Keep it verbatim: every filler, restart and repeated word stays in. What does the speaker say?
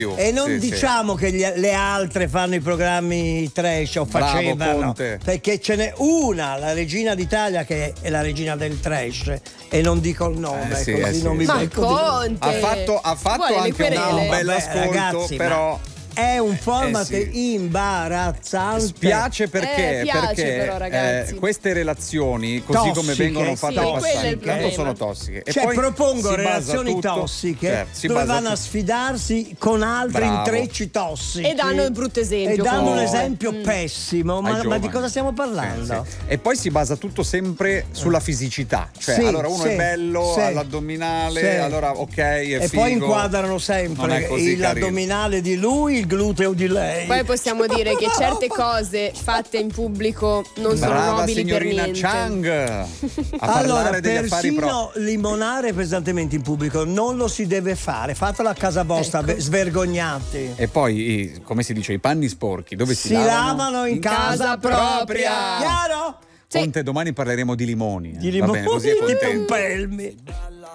E non sì, diciamo sì. che gli- le altre fanno i programmi trash o Bravo, facevano, Conte. perché ce n'è una, la regina d'Italia, che è la regina del trash, e non dico il nome, Eh sì, così eh sì. non mi Ma becco di- Conte Ha fatto, ha fatto vuole le anche un, querele? un bel Vabbè, ascolto, ragazzi, però è un format Eh sì. imbarazzante. spiace perché, Eh, piace perché però, ragazzi. eh, queste relazioni, così Tossiche. come vengono fatte Sì, al quello è il passato, problema. intanto sono tossiche. E Cioè, poi propongo si basa relazioni tutto- tossiche, certo, si dove basa vanno a tutto- sfidarsi con altri Bravo. intrecci tossici E danno il brutto esempio, e danno un comunque. esempio Mm. pessimo. ai Ma, ma di giovani. cosa stiamo parlando? Sì, sì. E poi si basa tutto sempre sulla fisicità. Cioè, Sì, allora uno sì, è bello, sì. ha l'addominale, Sì. allora ok, è E figo. poi inquadrano Non è sempre così carino. l'addominale di lui, il gluteo di lei. Poi possiamo dire che certe cose fatte in pubblico non sono Brava nobili per signorina niente. Chang a Allora, parlare degli affari pro. persino limonare pesantemente in pubblico non lo si deve fare. Fatelo a casa vostra, Ecco. ve- svergognati. E poi, i- come si dice, i panni sporchi dove si, Si lavano in, casa, propria. Chiaro? Sì. Conte, domani parleremo di limoni. eh. Di Va bene, limoni così è tipo contento. pelmi.